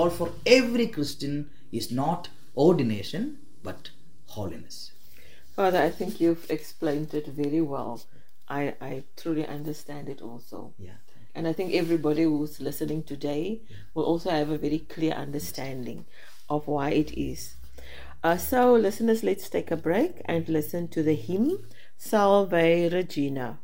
goal for every Christian is not ordination but holiness. Father, I think you've explained it very well. I truly understand it also. Yeah. And I think everybody who's listening today will also have a very clear understanding of why it is. So, listeners, let's take a break and listen to the hymn Salve Regina.